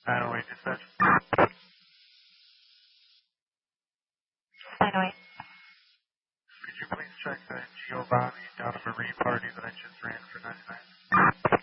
908 dispatch. 908. Could you please check the Giovanni down at Marine party that I just ran for 99?